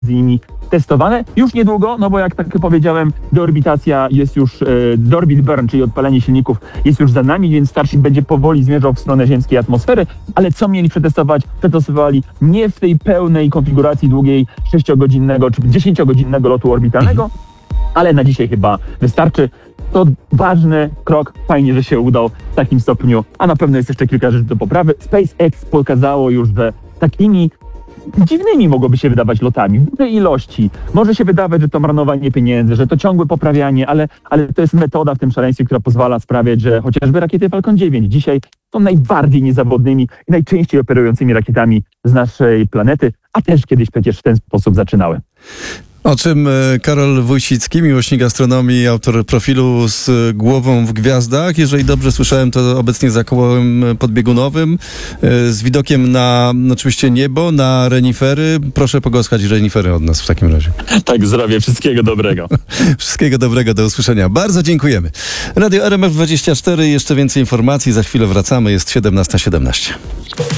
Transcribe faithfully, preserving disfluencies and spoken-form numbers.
nimi testowane. Już niedługo, no bo jak tak powiedziałem, deorbitacja jest już, e, deorbit burn, czyli odpalenie silników jest już za nami, więc Starship będzie powoli zmierzał w stronę ziemskiej atmosfery, ale co mieli przetestować? Przetestowali nie w tej pełnej konfiguracji długiej sześciogodzinnego czy dziesięciogodzinnego lotu orbitalnego, ale na dzisiaj chyba wystarczy. To ważny krok, fajnie, że się udał w takim stopniu, a na pewno jest jeszcze kilka rzeczy do poprawy. SpaceX pokazało już, że takimi dziwnymi mogłoby się wydawać lotami, w dużej ilości. Może się wydawać, że to marnowanie pieniędzy, że to ciągłe poprawianie, ale, ale to jest metoda w tym szaleństwie, która pozwala sprawiać, że chociażby rakiety Falcon dziewięć dzisiaj są najbardziej niezawodnymi i najczęściej operującymi rakietami z naszej planety, a też kiedyś przecież w ten sposób zaczynały. O czym Karol Wójcicki, miłośnik astronomii, autor profilu z głową w gwiazdach. Jeżeli dobrze słyszałem, to obecnie za kołem podbiegunowym, z widokiem na oczywiście niebo, na renifery. Proszę pogłaskać renifery od nas w takim razie. Tak zrobię. Wszystkiego dobrego. Wszystkiego dobrego, do usłyszenia. Bardzo dziękujemy. Radio R M F dwadzieścia cztery, jeszcze więcej informacji. Za chwilę wracamy. Jest siedemnasta siedemnaście.